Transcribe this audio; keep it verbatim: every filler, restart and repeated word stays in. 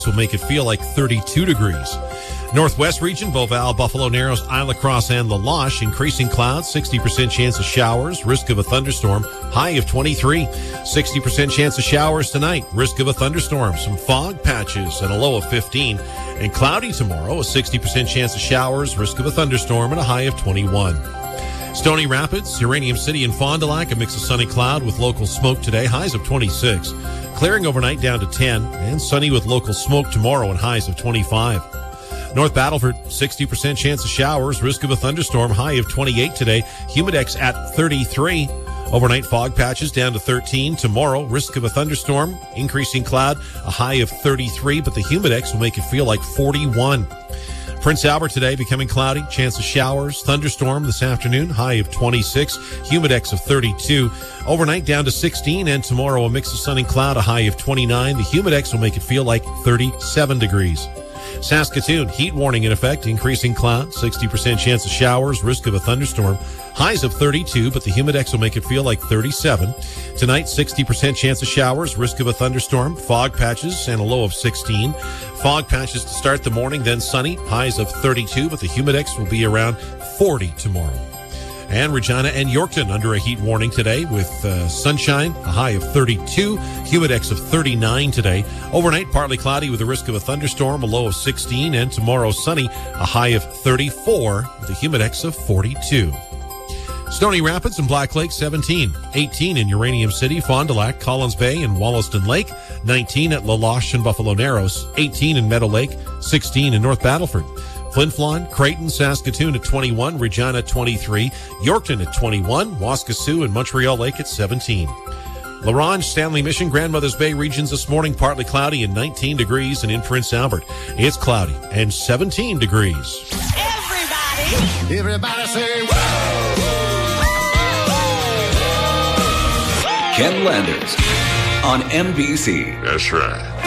will make it feel like thirty-two degrees. Northwest region, Beauval, Buffalo Narrows, Isla Crosse, and La Loche. Increasing clouds, sixty percent chance of showers, risk of a thunderstorm, high of twenty-three. sixty percent chance of showers tonight, risk of a thunderstorm, some fog patches, and a low of fifteen. And cloudy tomorrow, a sixty percent chance of showers, risk of a thunderstorm, and a high of twenty-one. Stony Rapids, Uranium City, and Fond du Lac, a mix of sunny cloud with local smoke today, highs of twenty-six. Clearing overnight down to ten, and sunny with local smoke tomorrow and highs of twenty-five. North Battleford, sixty percent chance of showers, risk of a thunderstorm, high of twenty-eight today. Humidex at thirty-three. Overnight fog patches down to thirteen. Tomorrow, risk of a thunderstorm, increasing cloud, a high of thirty-three, but the Humidex will make it feel like forty-one. Prince Albert today becoming cloudy, chance of showers, thunderstorm this afternoon, high of twenty-six, Humidex of thirty-two. Overnight down to sixteen, and tomorrow a mix of sun and cloud, a high of twenty-nine. The Humidex will make it feel like thirty-seven degrees. Saskatoon, heat warning in effect, increasing cloud, sixty percent chance of showers, risk of a thunderstorm, highs of thirty-two, but the Humidex will make it feel like thirty-seven. Tonight, sixty percent chance of showers, risk of a thunderstorm, fog patches, and a low of sixteen. Fog patches to start the morning, then sunny, highs of thirty-two, but the Humidex will be around forty tomorrow. And Regina and Yorkton under a heat warning today with uh, sunshine, a high of thirty-two, Humidex of thirty-nine today. Overnight, partly cloudy with a risk of a thunderstorm, a low of sixteen, and tomorrow sunny, a high of thirty-four with a Humidex of forty-two. Stony Rapids and Black Lake, seventeen. eighteen in Uranium City, Fond du Lac, Collins Bay, and Wollaston Lake. nineteen at La Loche and Buffalo Narrows. eighteen in Meadow Lake. sixteen in North Battleford. Flin Flon, Creighton, Saskatoon at twenty-one, Regina at twenty-three, Yorkton at twenty-one, Waskesiu and Montreal Lake at seventeen. La Ronge, Stanley Mission, Grandmother's Bay regions this morning, partly cloudy and nineteen degrees, and in Prince Albert, it's cloudy and seventeen degrees. Everybody! Everybody say, whoa! Ken Landers on M B C. That's right.